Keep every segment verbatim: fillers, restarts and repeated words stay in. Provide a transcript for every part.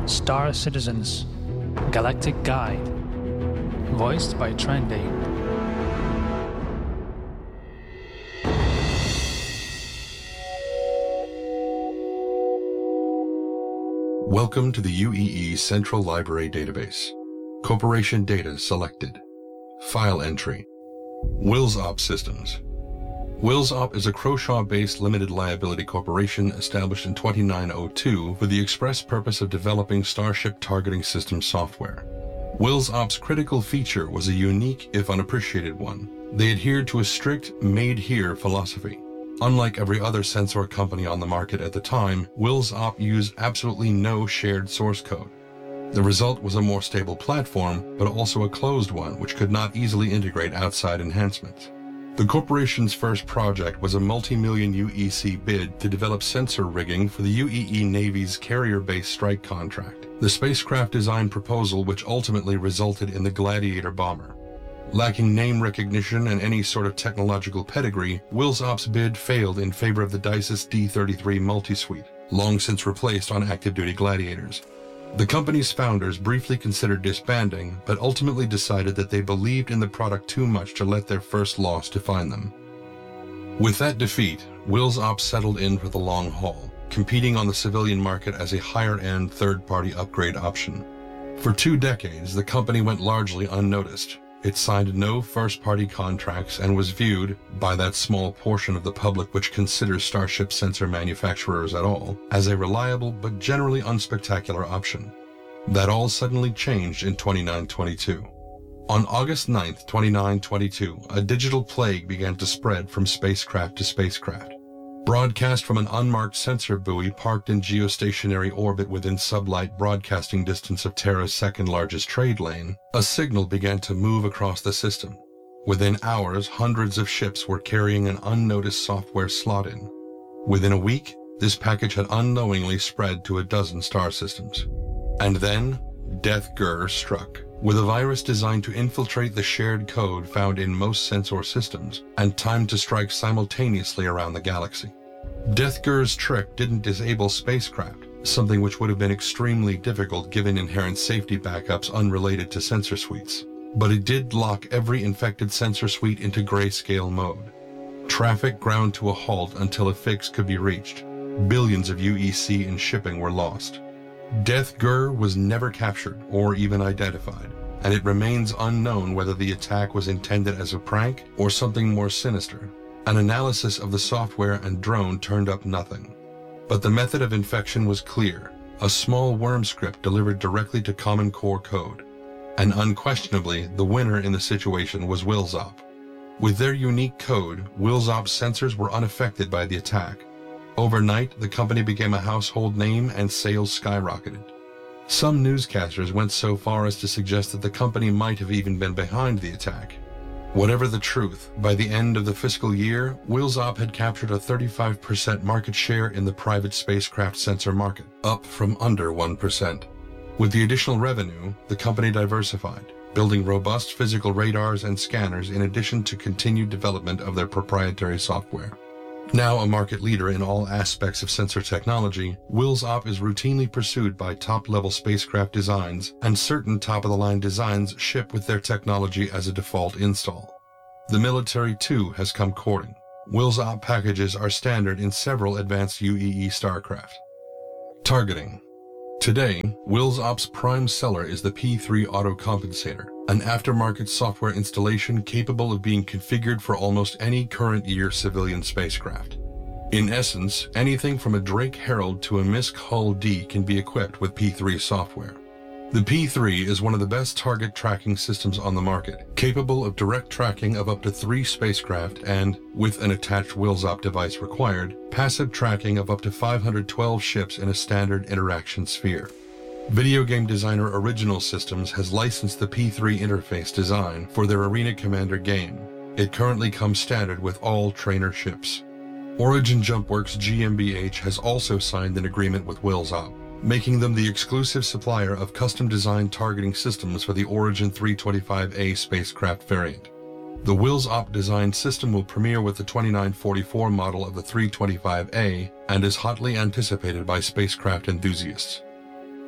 Star Citizens Galactic Guide, voiced by Trendy. Welcome to the U E E Central Library Database. Corporation data selected. File entry. WillsOp Systems. WillsOp is a Croshaw-based limited liability corporation established in twenty-nine oh two for the express purpose of developing Starship targeting system software. WillsOp's critical feature was a unique, if unappreciated one. They adhered to a strict made-here philosophy. Unlike every other sensor company on the market at the time, WillsOp used absolutely no shared source code. The result was a more stable platform, but also a closed one which could not easily integrate outside enhancements. The corporation's first project was a multi-million U E C bid to develop sensor rigging for the U E E Navy's carrier-based strike contract, the spacecraft design proposal which ultimately resulted in the Gladiator bomber. Lacking name recognition and any sort of technological pedigree, WillsOp's bid failed in favor of the DISYS D thirty-three multi-suite, long since replaced on active-duty Gladiators. The company's founders briefly considered disbanding, but ultimately decided that they believed in the product too much to let their first loss define them. With that defeat, WillsOp settled in for the long haul, competing on the civilian market as a higher-end third-party upgrade option. For two decades, the company went largely unnoticed. It signed no first-party contracts and was viewed, by that small portion of the public which considers Starship sensor manufacturers at all, as a reliable but generally unspectacular option. That all suddenly changed in twenty-nine twenty-two. On August ninth, twenty-nine twenty-two, a digital plague began to spread from spacecraft to spacecraft. Broadcast from an unmarked sensor buoy parked in geostationary orbit within sublight broadcasting distance of Terra's second-largest trade lane, a signal began to move across the system. Within hours, hundreds of ships were carrying an unnoticed software slot-in. Within a week, this package had unknowingly spread to a dozen star systems. And then, Death Gur struck, with a virus designed to infiltrate the shared code found in most sensor systems and timed to strike simultaneously around the galaxy. Death Gur's trick didn't disable spacecraft, something which would have been extremely difficult given inherent safety backups unrelated to sensor suites. But it did lock every infected sensor suite into grayscale mode. Traffic ground to a halt until a fix could be reached. Billions of U E C in shipping were lost. Death Gur was never captured or even identified, and it remains unknown whether the attack was intended as a prank or something more sinister. An analysis of the software and drone turned up nothing. But the method of infection was clear, a small worm script delivered directly to Common Core code. And unquestionably, the winner in the situation was WillsOp. With their unique code, WillsOp's sensors were unaffected by the attack. Overnight, the company became a household name and sales skyrocketed. Some newscasters went so far as to suggest that the company might have even been behind the attack. Whatever the truth, by the end of the fiscal year, WillsOp had captured a thirty-five percent market share in the private spacecraft sensor market, up from under one percent. With the additional revenue, the company diversified, building robust physical radars and scanners in addition to continued development of their proprietary software. Now a market leader in all aspects of sensor technology, WillsOp is routinely pursued by top-level spacecraft designs, and certain top-of-the-line designs ship with their technology as a default install. The military, too, has come courting. WillsOp packages are standard in several advanced U E E starcraft. Targeting. Today, WillsOp's prime seller is the P three Autocompensator, an aftermarket software installation capable of being configured for almost any current year civilian spacecraft. In essence, anything from a Drake Herald to a MISC Hull D can be equipped with P three software. The P three is one of the best target tracking systems on the market, capable of direct tracking of up to three spacecraft and, with an attached WillsOp device required, passive tracking of up to five hundred twelve ships in a standard interaction sphere. Video game designer Original Systems has licensed the P three interface design for their Arena Commander game. It currently comes standard with all trainer ships. Origin JumpWorks G m B H has also signed an agreement with WillsOp, making them the exclusive supplier of custom-designed targeting systems for the Origin three twenty-five A spacecraft variant. The WillsOp designed system will premiere with the twenty-nine forty-four model of the three twenty-five A and is hotly anticipated by spacecraft enthusiasts.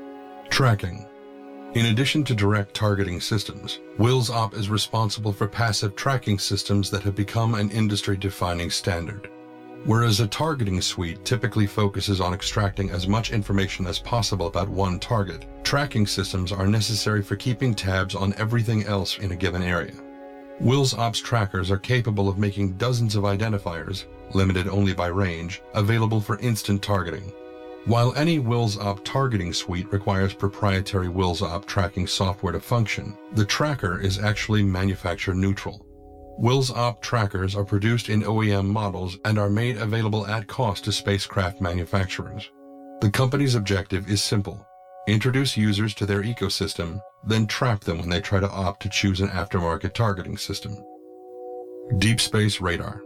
Tracking. In addition to direct targeting systems, WillsOp is responsible for passive tracking systems that have become an industry-defining standard. Whereas a targeting suite typically focuses on extracting as much information as possible about one target, tracking systems are necessary for keeping tabs on everything else in a given area. WillsOp's trackers are capable of making dozens of identifiers, limited only by range, available for instant targeting. While any WillsOp targeting suite requires proprietary WillsOp tracking software to function, the tracker is actually manufacturer neutral. WillsOp trackers are produced in O E M models and are made available at cost to spacecraft manufacturers. The company's objective is simple: introduce users to their ecosystem, then trap them when they try to opt to choose an aftermarket targeting system. Deep Space Radar.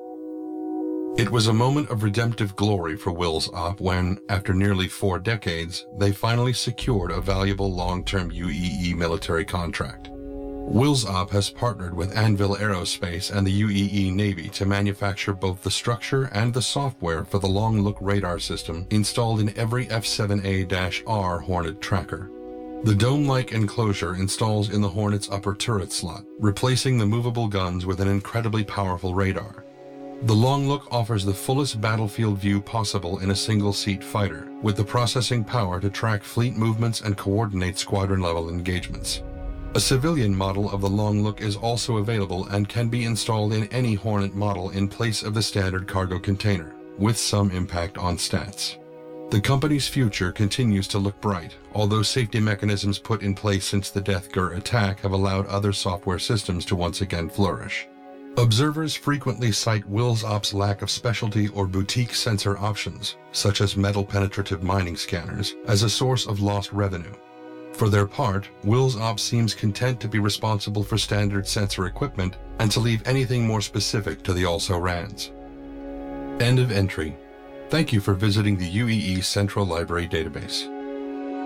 It was a moment of redemptive glory for WillsOp when, after nearly four decades, they finally secured a valuable long-term U E E military contract. WillsOp has partnered with Anvil Aerospace and the U E E Navy to manufacture both the structure and the software for the Long Look radar system installed in every F seven A R Hornet tracker. The dome-like enclosure installs in the Hornet's upper turret slot, replacing the movable guns with an incredibly powerful radar. The Long Look offers the fullest battlefield view possible in a single-seat fighter, with the processing power to track fleet movements and coordinate squadron-level engagements. A civilian model of the Long Look is also available and can be installed in any Hornet model in place of the standard cargo container, with some impact on stats. The company's future continues to look bright, although safety mechanisms put in place since the Deathgur attack have allowed other software systems to once again flourish. Observers frequently cite WillsOp's lack of specialty or boutique sensor options, such as metal-penetrative mining scanners, as a source of lost revenue. For their part, WillsOp seems content to be responsible for standard sensor equipment and to leave anything more specific to the also-rans. End of entry. Thank you for visiting the U E E Central Library Database.